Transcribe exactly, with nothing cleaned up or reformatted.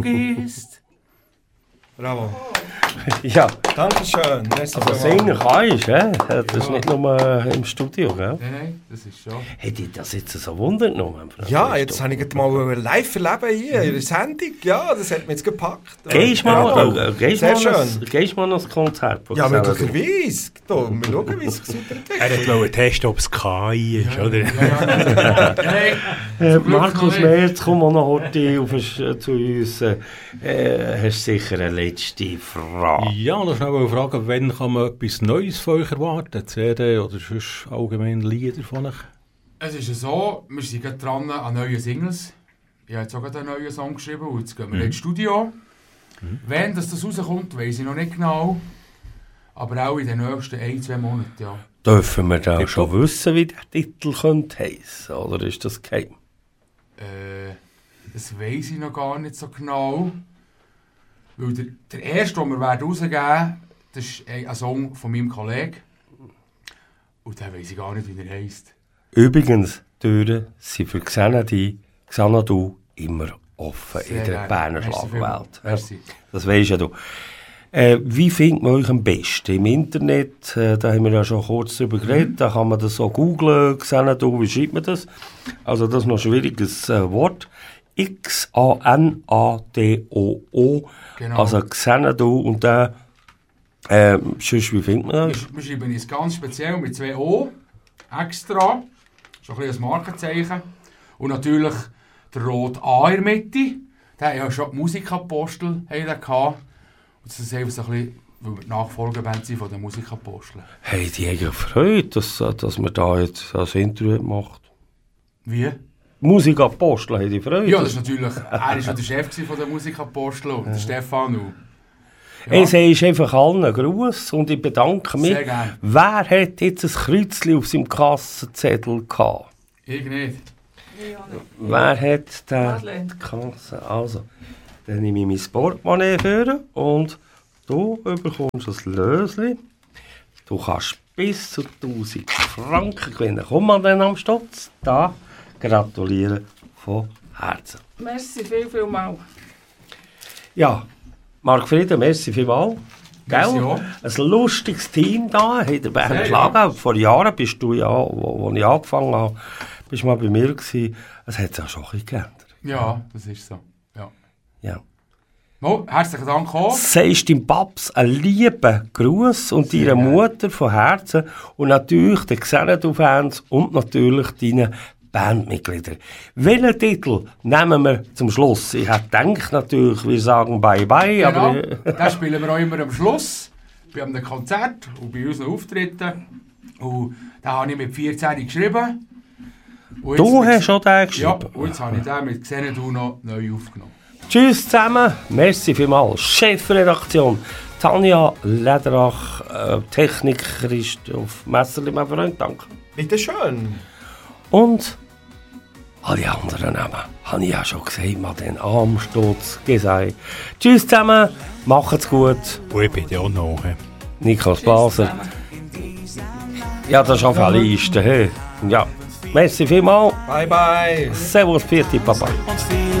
abgießt. Bravo. Ja. Dankeschön. Also singen kannst du, he? Das ist ja. Nicht nur äh, im Studio, gell? Nein, nein, das ist schon. Hätte ich das jetzt so wundert genommen? Ja, jetzt habe ich jetzt mal live erleben hier in der Sendung. Ja, das hat mich jetzt gepackt. Gehst du mal, äh, gehst Sehr mal, schön. Gehst mal noch das Konzert? Ja, möglicherweise. Da, wir schauen, wie es sich super entwickelt. Er wollte testen, ob es K I ist, Ja, oder? ja, ja. Hey, Äh, Markus Merz, komm mal noch heute auf, äh, zu uns. Äh, hast du sicher eine letzte Frage? Ja, da schnell fragen, wann kann man etwas Neues von euch erwarten? C D oder sonst allgemein Lieder von euch? Es ist ja so, wir sind gerade dran an neuen Singles. Ich habe jetzt auch gerade einen neuen Song geschrieben und jetzt gehen wir mhm. ins Studio. Mhm. Wenn das, das rauskommt, weiss ich noch nicht genau. Aber auch in den nächsten ein, zwei Monaten, ja. Dürfen wir da schon wissen, wie der Titel könnte heissen, oder ist das geheim? Äh, das weiss ich noch gar nicht so genau. Weil der, der erste, den wir werden rausgeben werden, das ist ein Song von meinem Kollegen. Und den weiss ich gar nicht, wie er heisst. Übrigens, die Türen sind für Xanadu, Xanadu immer offen Sehr in der Berner Schlagwelt. Ja, das weisst ja du. Äh, wie findet man euch am besten? Im Internet, äh, da haben wir ja schon kurz darüber geredet, mhm. da kann man das so googlen, Xanadu, wie schreibt man das? Also das ist noch ein schwieriges äh, Wort. X A N A D O O, genau. Also Xanadu und der, äh, sonst, wie findet man das? Wir, wir schreiben es ganz speziell mit zwei O, extra, schon ein bisschen ein Markenzeichen. Und natürlich der rote A in der Mitte, der hat ja schon die Musikapostel gehabt. Und das ist einfach so ein bisschen, weil wir die Nachfolgeband sind von den Musikaposteln. Hey, die haben ja Freude, dass, dass man da jetzt das Interview macht. Wie? Musikapostel haben die Freude. Ja, das ist natürlich, er war ja der Chef von den Musikaposteln und ja. der Stefan. Und, ja. Ich sage einfach allen einen Gruß und ich bedanke mich. Sehr gerne. Wer hat jetzt ein Kreuzchen auf seinem Kassenzettel gehabt? Ich nicht. Wer hat den Kasse? Also, dann nehme ich mein Sportmoney für und du bekommst das Löschen. Du kannst bis zu tausend Franken gewinnen. Komm mal dann am Stutz. Da gratulieren von Herzen. Merci viel, viel mal. Ja, Marc Frieden, merci vielmals. Ein lustiges Team da in der Berner Schlagwelt. Vor Jahren bist du ja, wo, wo ich angefangen habe, bist du mal bei mir gewesen. Es hat sich auch schon ein bisschen geändert. Ja, das ist so. Ja. Ja. Oh, herzlichen Dank auch. Sagst deinem Paps einen lieben Gruß und deiner Mutter von Herzen und natürlich den Xanadu-Fans und natürlich deinen Bandmitglieder. Welchen Titel nehmen wir zum Schluss? Ich hätte gedacht natürlich, wir sagen Bye-Bye. Genau, aber das spielen wir auch immer am Schluss, bei einem Konzert und bei unseren Auftritten. Und da habe ich mit vierzehn geschrieben. Und du hast schon den geschrieben? Ja, und jetzt habe ich den mit Xanadu noch neu aufgenommen. Tschüss zusammen, merci vielmals. Chefredaktion Tanja Lederach, äh, Technik Christoph Messerli, mein Freund, danke. Bitte schön. Und alle anderen Namen habe ich ja schon gesagt, mal den Armsturz gesagt. Tschüss zusammen, macht's gut. Und ich bin ja auch noch. Niklas Blaser. Ja, das ist auf alle Liste. Hey. Ja, merci vielmals. Bye bye. Servus, Pfiat, Papa.